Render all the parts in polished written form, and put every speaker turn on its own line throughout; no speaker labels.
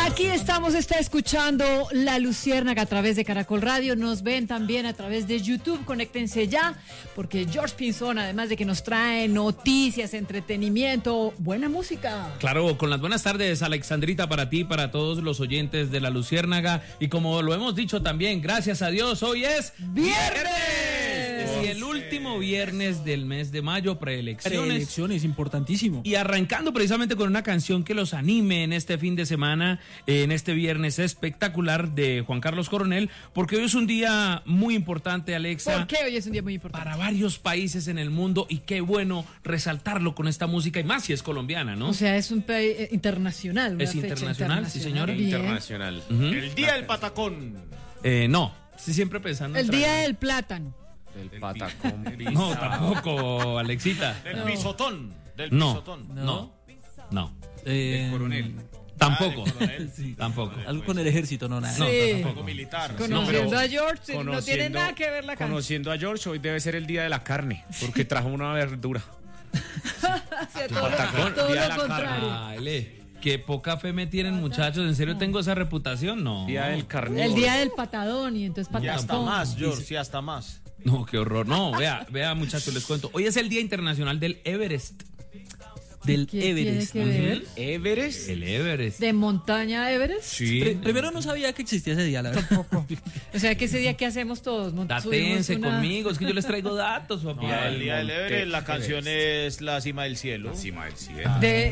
Aquí estamos, está escuchando La Luciérnaga a través de Caracol Radio. Nos ven también a través de YouTube. Conéctense ya, porque George Pinzón, además de que nos trae noticias, entretenimiento, buena música.
Claro, con las buenas tardes, Alexandrita, para ti, para todos los oyentes de La Luciérnaga. Y como lo hemos dicho también, gracias a Dios, hoy es viernes. Y el último viernes del mes de mayo, preelecciones.
Preelecciones, importantísimo.
Y arrancando precisamente con una canción que los anime en este fin de semana, en este viernes espectacular de Juan Carlos Coronel, porque hoy es un día muy importante, Alexa.
¿Por qué hoy es un día muy importante?
Para varios países en el mundo, y qué bueno resaltarlo con esta música, y más si es colombiana, ¿no?
O sea, es un país internacional.
Es internacional, sí, señora.
Bien.
Internacional.
El día del patacón.
No, sí, siempre pensando en
El día del plátano.
El patacón.
No, tampoco, Alexita.
Del pisotón. Del
No,
pisotón.
no.
El coronel.
Tampoco.
del coronel.
Sí.
Tampoco.
Algo con el ejército, no, nada.
No,
Sí.
Algo
tampoco.
militar.
Conociendo a George, no tiene nada que ver la canción.
Conociendo a George, hoy debe ser el día de la carne, porque trajo una verdura. Patacón,
Todo
día de
lo
la
contrario.
Ay, qué poca fe me tienen, muchachos. ¿En serio tengo esa reputación? No.
Día del carnívoro.
El día del patadón, y entonces
Y
patacón.
hasta más, George, sí, hasta más.
No, qué horror. No, vea, muchachos, les cuento. Hoy es el Día Internacional del Everest.
Del
¿Qué
Everest.
tiene que ver?
Everest.
El Everest.
¿De montaña Everest?
Sí.
Primero no sabía que existía ese día, la verdad.
O sea, que ese día, ¿qué hacemos todos?
Datense
Subimos una-
conmigo, es que yo les traigo datos, papi.
El día del Everest, la
Everest.
canción es La Cima del Cielo.
Encima del cielo.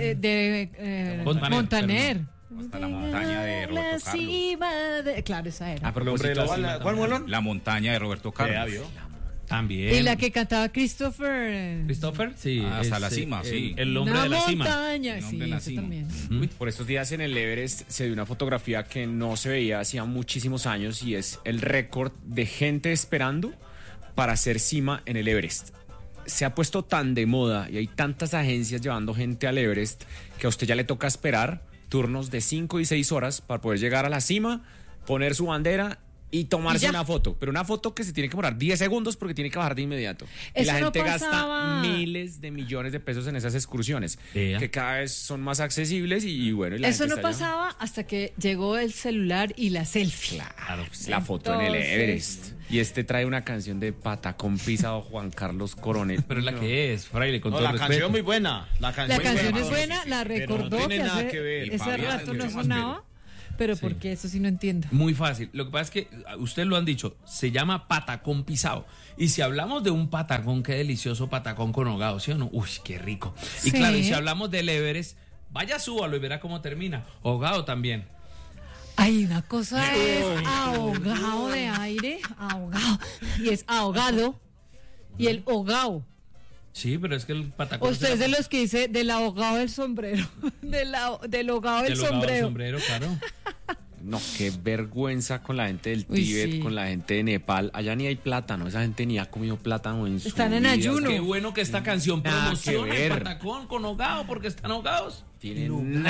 Montaner,
Montaner.
Hasta la montaña de Roberto
La
Carlos.
cima de... Claro, esa era.
A propósito,
Hombre, ¿cuál, Molón?
La montaña de Roberto Carlos.
vio.
También.
Y la que cantaba Christopher.
¿Christopher? Sí.
Hasta
es,
la cima, sí.
El hombre
Una
de la cima.
montaña.
El hombre
Sí,
de la
eso
cima.
también.
Uy, por estos días en el Everest se dio una fotografía que no se veía hacía muchísimos años y es el récord de gente esperando para hacer cima en el Everest. Se ha puesto tan de moda y hay tantas agencias llevando gente al Everest que a usted ya le toca esperar turnos de 5 y 6 horas para poder llegar a la cima, poner su bandera y tomarse
¿Y ya?
una foto. Pero una foto que se tiene que demorar 10 segundos porque tiene que bajar de inmediato. Y
Eso
la
no
gente
pasaba.
gasta miles de millones de pesos en esas excursiones,
Vea.
que cada vez son más accesibles y bueno. Y la
Eso
gente
no
está allá.
pasaba hasta que llegó el celular y la selfie.
Claro, pues, la foto en el
Entonces-
Everest. Y este trae una canción de patacón pisado Juan Carlos Coronel.
Pero es la que es, fraile, con
No,
todo
la
respeto.
canción muy buena. La
La
canción,
canción
muy
es buena, la
pero no
recordó
tiene
que
nada
hace,
que ver.
ese
Fabián,
rato no
mucho más
sonaba. Pero ¿por qué? Eso sí no entiendo.
Muy fácil. Lo que pasa es que ustedes lo han dicho, se llama patacón pisado. Y si hablamos de un patacón, qué delicioso patacón con hogado, ¿sí o no? Uy, qué rico. Y
Sí.
claro, y si hablamos del Everest, vaya, súbalo y verá cómo termina. Hogado también.
Hay una cosa es ahogado de aire, ahogado, y es ahogado, y el hogao.
Sí, pero es que el patacón...
Usted es de los que dice del ahogado del sombrero, del ahogado del
Del hogado del
sombrero.
sombrero, claro.
No, qué vergüenza con la gente del
Uy,
Tíbet,
sí.
con la gente de Nepal. Allá ni hay plátano, esa gente ni ha comido plátano en su
Están en
vida.
ayuno.
Qué bueno que esta canción
Nada que
promociona el
ver.
patacón con hogado, porque están ahogados.
Tienen